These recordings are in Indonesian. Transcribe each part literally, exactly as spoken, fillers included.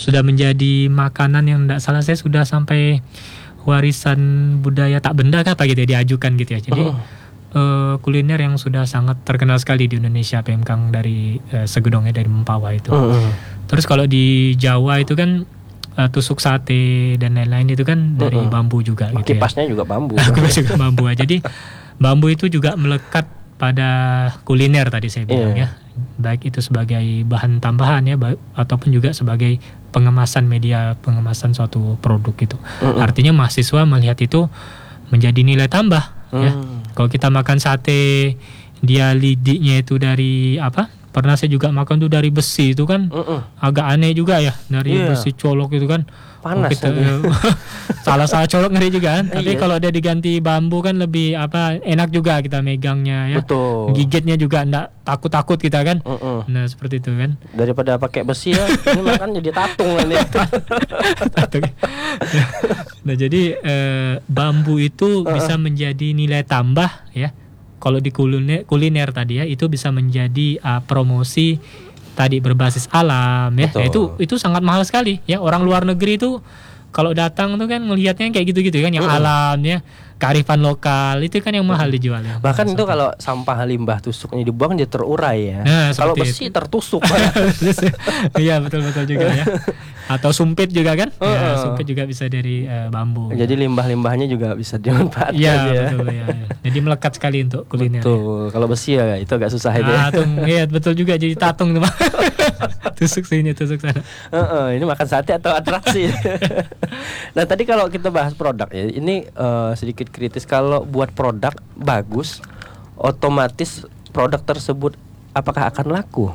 sudah menjadi makanan yang tidak salah saya sudah sampai warisan budaya tak benda kan apa gitu ya, diajukan gitu ya. Jadi uh. Uh, kuliner yang sudah sangat terkenal sekali di Indonesia, pempkang dari uh, Segedong ya, dari Mempawah itu. Uh. Terus kalau di Jawa itu kan uh, tusuk sate dan lain-lain itu kan dari uh. bambu juga gitu ya. Kipasnya juga bambu. Kipas juga bambu. Jadi bambu itu juga melekat pada kuliner tadi saya bilang yeah. ya. Baik itu sebagai bahan tambahan ya, ataupun juga sebagai pengemasan media, pengemasan suatu produk itu. Mm-hmm. Artinya mahasiswa melihat itu menjadi nilai tambah mm. ya. Kalau kita makan sate, dia lidiknya itu dari apa? Pernah saya juga makan tuh dari besi itu kan mm-mm. agak aneh juga ya, dari yeah. besi colok itu kan. Panas kita, ya, salah-salah colok ngeri juga kan. Tapi iya. kalau dia diganti bambu kan lebih apa, enak juga kita megangnya ya. Betul. Gigitnya juga enggak takut-takut kita kan. Uh-uh. Nah seperti itu kan. Daripada pakai besi ya, ini makan jadi tatung ini. Tatung. Nah jadi eh, bambu itu uh-uh. bisa menjadi nilai tambah ya. Kalau di kuliner, kuliner tadi ya, itu bisa menjadi uh, promosi tadi berbasis alam ya. Nah, itu itu sangat mahal sekali ya. Orang luar negeri itu kalau datang tuh kan ngelihatnya kayak gitu-gitu kan, yang uh. alam ya, kearifan lokal itu kan yang mahal uh. dijual ya. Bahkan itu kalau sampah limbah tusuknya dibuang dia terurai ya. Nah, kalau besi itu tertusuk. Iya betul-betul juga ya. Atau sumpit juga kan? Uh, ya, sumpit juga bisa dari uh, bambu. Jadi limbah-limbahnya juga bisa dimanfaatkan ya. Ya, betul ya. Jadi melekat sekali untuk kuliner. Betul. Ya. Kalau besi ya itu agak susah itu. Ah, iya betul juga, jadi tatung tuh. Tusuk sini, tusuk sana. Uh, uh, ini makan sate atau atraksi? Nah tadi kalau kita bahas produk ya, ini uh, sedikit kritis. Kalau buat produk bagus, otomatis produk tersebut apakah akan laku?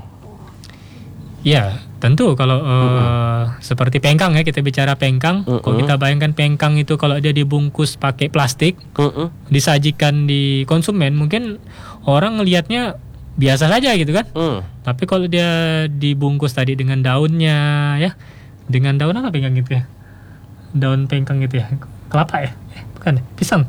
Ya tentu kalau uh, mm-hmm. seperti pengkang ya, kita bicara pengkang. Mm-hmm. Kalau kita bayangkan pengkang itu kalau dia dibungkus pakai plastik, mm-hmm. disajikan di konsumen, mungkin orang ngelihatnya biasa saja gitu kan. Mm. Tapi kalau dia dibungkus tadi dengan daunnya ya, dengan daun apa pengkang gitu ya? Daun pengkang gitu ya, kelapa ya? Eh, bukan, pisang.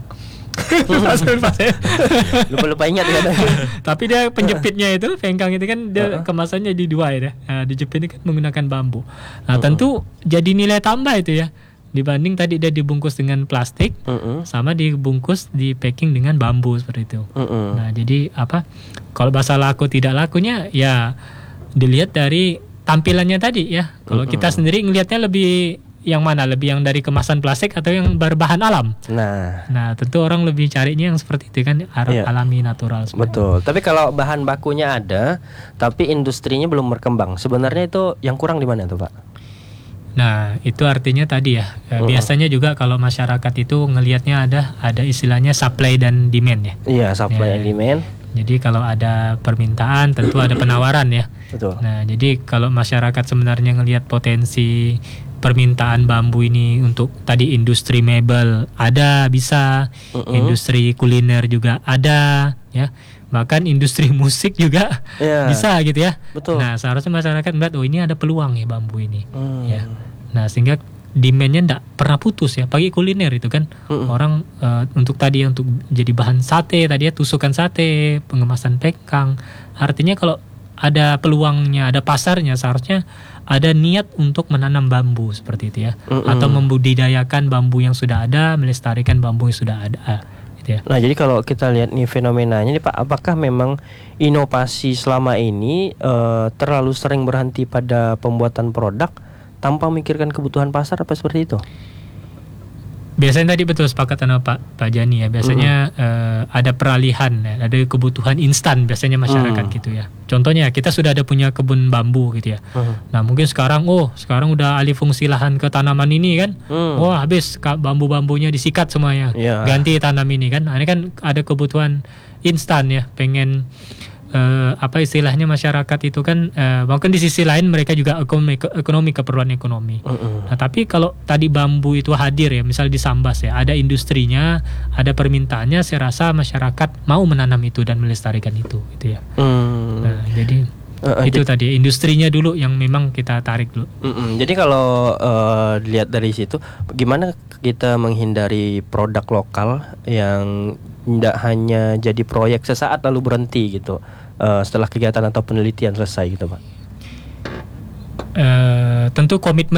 Lupa-lupa ingat kan. Tapi dia penjepitnya itu pengkang itu kan dia uh-huh. kemasannya di dua ya. Nah, dijepitnya kan menggunakan bambu. Nah, uh-huh. tentu jadi nilai tambah itu ya. Dibanding tadi dia dibungkus dengan plastik, uh-huh. sama dibungkus di packing dengan bambu seperti itu. Uh-huh. Nah, jadi apa? Kalau bahasa laku tidak lakunya ya dilihat dari tampilannya tadi ya. Kalau uh-huh. kita sendiri ngelihatnya lebih yang mana, lebih yang dari kemasan plastik atau yang berbahan alam? Nah, nah tentu orang lebih carinya yang seperti itu kan, iya. alami, natural. Betul. Tapi kalau bahan bakunya ada, tapi industrinya belum berkembang, sebenarnya itu yang kurang di mana tuh Pak? Nah, itu artinya tadi ya. Uh-huh. Biasanya juga kalau masyarakat itu ngelihatnya ada ada istilahnya supply dan demand ya. Iya, supply dan ya, demand. Jadi kalau ada permintaan tentu ada penawaran ya. Betul. Nah, jadi kalau masyarakat sebenarnya ngelihat potensi permintaan bambu ini untuk tadi industri mebel ada, bisa uh-uh. industri kuliner juga ada ya, bahkan industri musik juga yeah. bisa gitu ya. Betul. Nah seharusnya masyarakat melihat oh ini ada peluang ya bambu ini hmm. ya. Nah sehingga demandnya tidak pernah putus ya, pagi kuliner itu kan uh-uh. orang uh, untuk tadi untuk jadi bahan sate tadi ya, tusukan sate, pengemasan pengkang. Artinya kalau ada peluangnya, ada pasarnya, seharusnya ada niat untuk menanam bambu seperti itu ya, mm-hmm. atau membudidayakan bambu yang sudah ada, melestarikan bambu yang sudah ada gitu ya. Nah jadi kalau kita lihat nih fenomenanya nih Pak, apakah memang inovasi selama ini uh, terlalu sering berhenti pada pembuatan produk tanpa memikirkan kebutuhan pasar, apa seperti itu? Biasanya tadi betul sepakat sama Pak Pak Jani ya. Biasanya mm. uh, ada peralihan, ya, ada kebutuhan instan biasanya masyarakat mm. gitu ya. Contohnya kita sudah ada punya kebun bambu gitu ya. Mm. Nah mungkin sekarang oh sekarang udah alih fungsi lahan ke tanaman ini kan. Mm. Oh habis bambu-bambunya disikat semuanya, yeah. ganti tanam ini kan. Nah, ini kan ada kebutuhan instan ya. Pengen Uh, apa istilahnya masyarakat itu kan uh, mungkin di sisi lain mereka juga ekonomi, ekonomi keperluan ekonomi. Uh-uh. Nah tapi kalau tadi bambu itu hadir ya, misalnya di Sambas ya, ada industrinya, ada permintaannya, saya rasa masyarakat mau menanam itu dan melestarikan itu, gitu ya. Uh. Nah jadi uh, uh, itu j- tadi industrinya dulu yang memang kita tarik dulu. Uh-uh. Jadi kalau uh, dilihat dari situ, bagaimana kita menghindari produk lokal yang tidak hanya jadi proyek sesaat lalu berhenti gitu uh, setelah kegiatan atau penelitian selesai gitu Pak? Uh, tentu komitmen